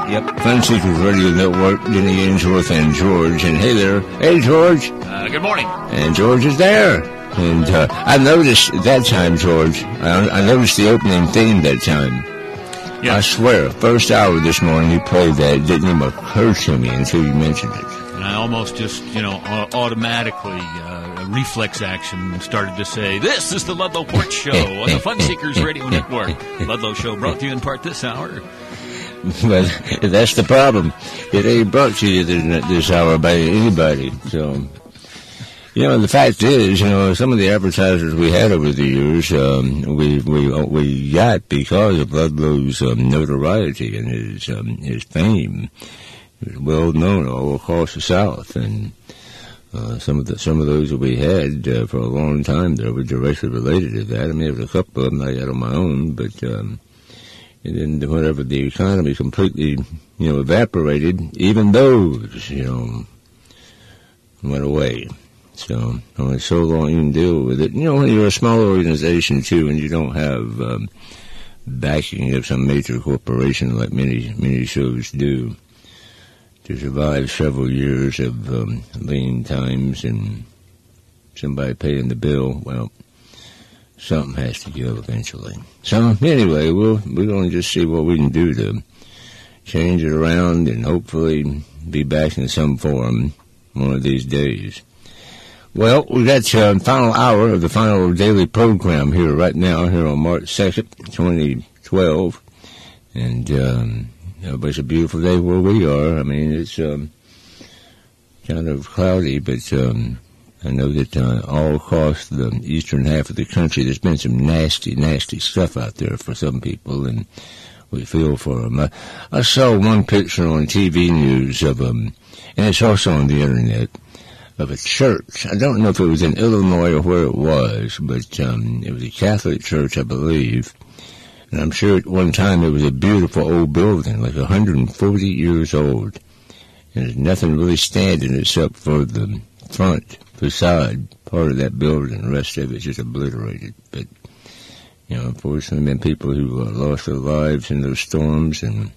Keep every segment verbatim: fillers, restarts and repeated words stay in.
Yep, Fun Seekers Radio Network, Denny Ainsworth and George. And hey there. Hey, George. Uh, good morning. And George is there. And uh, I noticed that time, George, I, I noticed the opening theme that time. Yeah. I swear, first hour this morning you played that. It didn't even occur to me until you mentioned it. And I almost just, you know, automatically, uh, a reflex action started to say, this is the Ludlow Porch Show on the Fun Seekers Radio Network. Ludlow Show brought to you in part this hour. But that's the problem. It ain't brought to you this hour by anybody. So, you know, the fact is, you know, some of the advertisers we had over the years, um, we we we got because of Ludlow's um, notoriety and his um, his fame. He was well known all across the South, and uh, some of the some of those that we had uh, for a long time that were directly related to that. I mean, there was a couple of them I got on my own, but um, and then whenever the economy completely, you know, evaporated, even those, you know, went away. So, only so long you can deal with it. You know, when you're a small organization, too, and you don't have um, backing of some major corporation like many, many shows do, to survive several years of um, lean times and somebody paying the bill, well, something has to give eventually. So, anyway, we'll, we're going to just see what we can do to change it around and hopefully be back in some form one of these days. Well, we got the uh, final hour of the final daily program here right now, here on March second, twenty twelve. And um, it's a beautiful day where we are. I mean, it's um, kind of cloudy, but um, I know that uh, all across the eastern half of the country, there's been some nasty, nasty stuff out there for some people, and we feel for them. I, I saw one picture on T V news of them, and it's also on the Internet, of a church. I don't know if it was in Illinois or where it was, but um, it was a Catholic church, I believe. And I'm sure at one time it was a beautiful old building, like one hundred forty years old. And there's nothing really standing except for the front facade part of that building. The rest of it's just obliterated. But, you know, unfortunately, there have been people who uh, lost their lives in those storms. And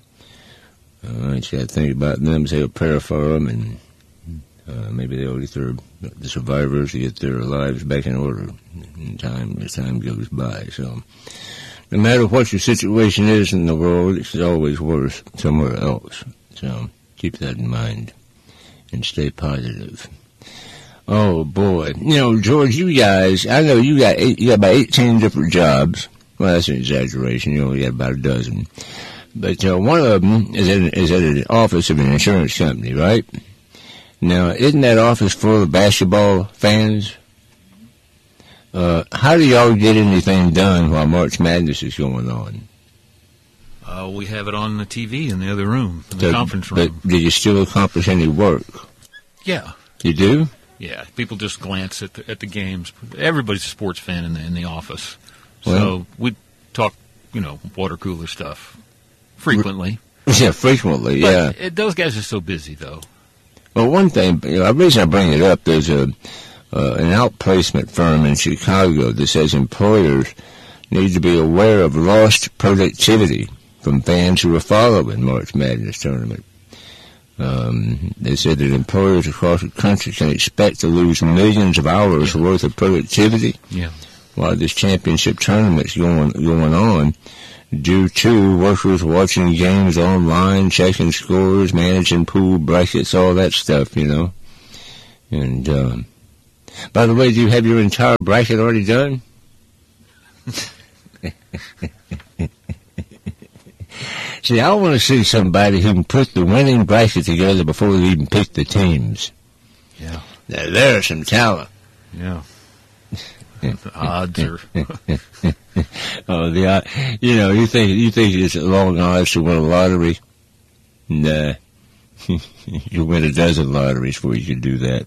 uh, I just got to think about them, say a prayer for them, and Uh, maybe they'll get their, the survivors to get their lives back in order in time as time goes by. So, no matter what your situation is in the world, it's always worse somewhere else. So, keep that in mind and stay positive. Oh boy, you know, George, you guys, I know you got eight, you got about eighteen different jobs. Well, that's an exaggeration. You only got about a dozen, but uh, one of them is in, is at an office of an insurance company, right? Now, isn't that office full of basketball fans? Uh, how do y'all get anything done while March Madness is going on? Uh, we have it on the T V in the other room, in the so, conference room. But did you still accomplish any work? Yeah. You do? Yeah. People just glance at the, at the games. Everybody's a sports fan in the, in the office. So well, we talk, you know, water cooler stuff frequently. Yeah, frequently, but yeah. It, those guys are so busy, though. Well, one thing, you know, the reason I bring it up, there's a uh, an outplacement firm in Chicago that says employers need to be aware of lost productivity from fans who are following March Madness tournament. Um, they said that employers across the country can expect to lose millions of hours worth of productivity yeah. while this championship tournament's going going on, due to workers watching games online, checking scores, managing pool brackets, all that stuff, you know. And, um, by the way, do you have your entire bracket already done? See, I want to see somebody who can put the winning bracket together before they even pick the teams. Yeah. Now, there's some talent. Yeah. The odds are... oh, the uh, you know, you think you think it's long odds to win a lottery? Nah, you win a dozen lotteries before you can do that.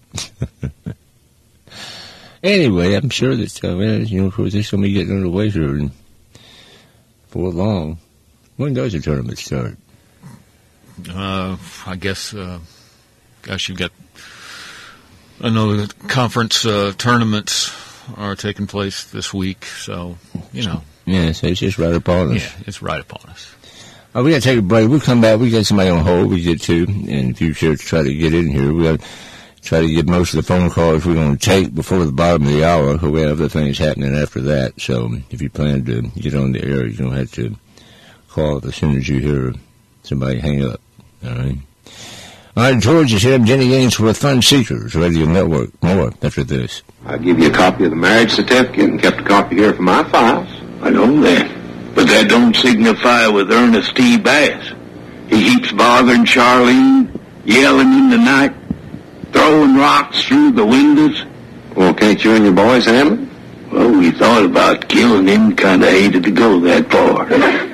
Anyway, I'm sure that uh, you know, of course, this going to be getting underway here for long. When does the tournament start? Uh, I guess, uh, gosh, you've got another conference uh, tournaments are taking place this week, so, you know. Yeah, so it's just right upon us. Yeah, it's right upon us. Oh, we got to take a break. We'll come back. We got somebody on hold. We get to, and if you should try to get in here, we got to try to get most of the phone calls we're going to take before the bottom of the hour. Because we have other things happening after that. So if you plan to get on the air, you're going to have to call as soon as you hear somebody hang up. All right. All right, George is here. Jenny Gaines with Fun Seekers Radio Network. More after this. I'll give you a copy of the marriage certificate and kept a copy here for my files. I know that. But that don't signify with Ernest T. Bass. He keeps bothering Charlene, yelling in the night, throwing rocks through the windows. Well, can't you and your boys handle it? Well, we thought about killing him, kind of hated to go that far.